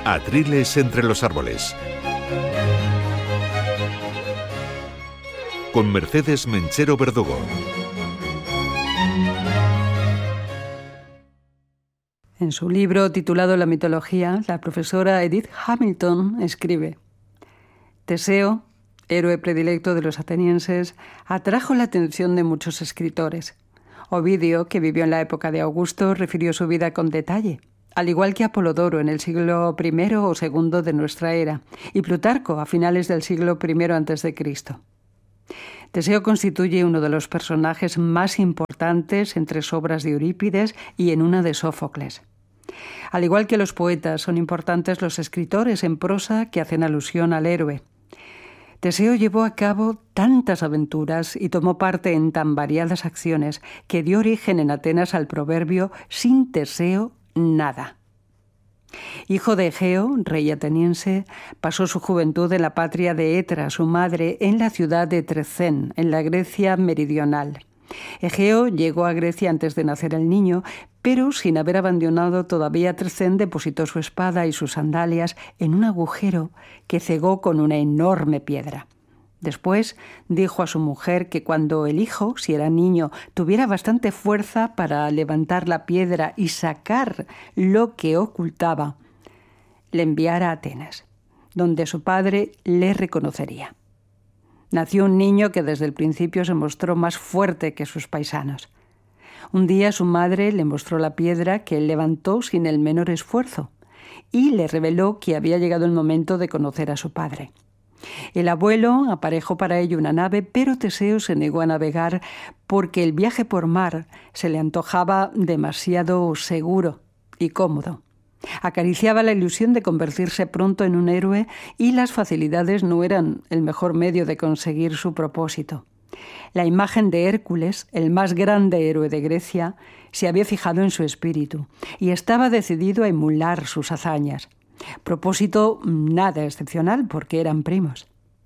Atriles entre los árboles. Con Mercedes Menchero Verdugo. En su libro titulado La mitología, la profesora Edith Hamilton escribe: Teseo, héroe predilecto de los atenienses, atrajo la atención de muchos escritores. Ovidio, que vivió en la época de Augusto, refirió su vida con detalle, al igual que Apolodoro en el siglo I o II de nuestra era, y Plutarco a finales del siglo I a.C. Teseo constituye uno de los personajes más importantes en 3 obras de Eurípides y en una de Sófocles. Al igual que los poetas, son importantes los escritores en prosa que hacen alusión al héroe. Teseo llevó a cabo tantas aventuras y tomó parte en tan variadas acciones que dio origen en Atenas al proverbio «sin Teseo, nada». Hijo de Egeo, rey ateniense, pasó su juventud en la patria de Etra, su madre, en la ciudad de Trecén, en la Grecia meridional. Egeo llegó a Grecia antes de nacer el niño, pero sin haber abandonado todavía Trecén, depositó su espada y sus sandalias en un agujero que cegó con una enorme piedra. Después dijo a su mujer que cuando el hijo, si era niño, tuviera bastante fuerza para levantar la piedra y sacar lo que ocultaba, le enviara a Atenas, donde su padre le reconocería. Nació un niño que desde el principio se mostró más fuerte que sus paisanos. Un día su madre le mostró la piedra que él levantó sin el menor esfuerzo y le reveló que había llegado el momento de conocer a su padre. El abuelo aparejó para ello una nave, pero Teseo se negó a navegar porque el viaje por mar se le antojaba demasiado seguro y cómodo. Acariciaba la ilusión de convertirse pronto en un héroe y las facilidades no eran el mejor medio de conseguir su propósito. La imagen de Hércules, el más grande héroe de Grecia, se había fijado en su espíritu y estaba decidido a emular sus hazañas. Propósito nada excepcional porque eran primos.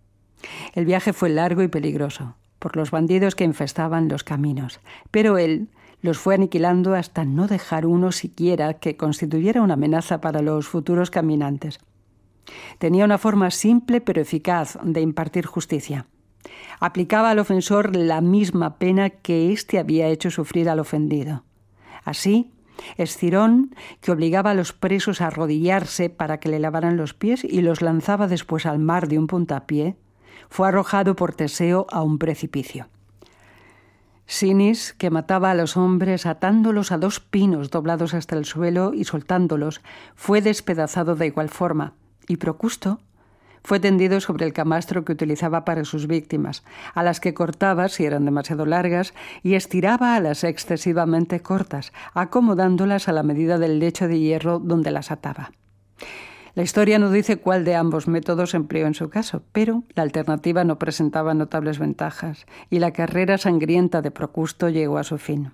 El viaje fue largo y peligroso por los bandidos que infestaban los caminos, pero él los fue aniquilando hasta no dejar uno siquiera que constituyera una amenaza para los futuros caminantes. Tenía una forma simple pero eficaz de impartir justicia. Aplicaba al ofensor la misma pena que éste había hecho sufrir al ofendido. Así, Escirón, que obligaba a los presos a arrodillarse para que le lavaran los pies y los lanzaba después al mar de un puntapié, fue arrojado por Teseo a un precipicio. Sinis, que mataba a los hombres atándolos a 2 pinos doblados hasta el suelo y soltándolos, fue despedazado de igual forma, y Procusto fue tendido sobre el camastro que utilizaba para sus víctimas, a las que cortaba si eran demasiado largas y estiraba a las excesivamente cortas, acomodándolas a la medida del lecho de hierro donde las ataba. La historia no dice cuál de ambos métodos empleó en su caso, pero la alternativa no presentaba notables ventajas y la carrera sangrienta de Procusto llegó a su fin.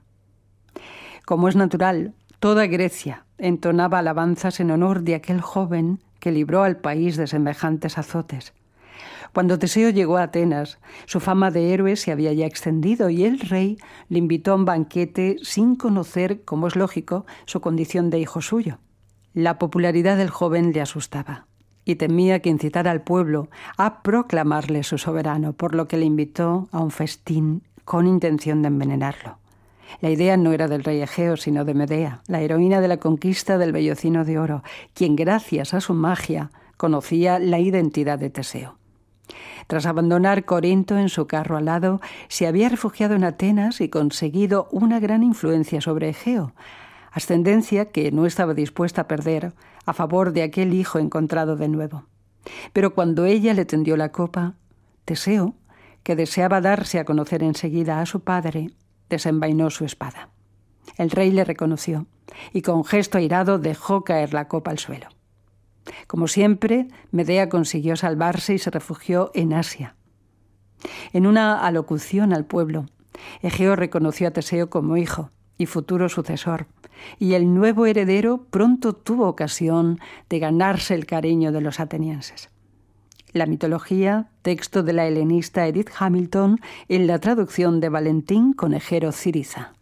Como es natural, toda Grecia entonaba alabanzas en honor de aquel joven que libró al país de semejantes azotes. Cuando Teseo llegó a Atenas, su fama de héroe se había ya extendido y el rey le invitó a un banquete sin conocer, como es lógico, su condición de hijo suyo. La popularidad del joven le asustaba y temía que incitara al pueblo a proclamarle su soberano, por lo que le invitó a un festín con intención de envenenarlo. La idea no era del rey Egeo, sino de Medea, la heroína de la conquista del Vellocino de Oro, quien gracias a su magia conocía la identidad de Teseo. Tras abandonar Corinto en su carro alado, se había refugiado en Atenas y conseguido una gran influencia sobre Egeo, ascendencia que no estaba dispuesta a perder a favor de aquel hijo encontrado de nuevo. Pero cuando ella le tendió la copa, Teseo, que deseaba darse a conocer enseguida a su padre, desenvainó su espada. El rey le reconoció y con gesto airado dejó caer la copa al suelo. Como siempre, Medea consiguió salvarse y se refugió en Asia. En una alocución al pueblo, Egeo reconoció a Teseo como hijo y futuro sucesor, y el nuevo heredero pronto tuvo ocasión de ganarse el cariño de los atenienses. La mitología, texto de la helenista Edith Hamilton, en la traducción de Valentín Conejero Ciriza.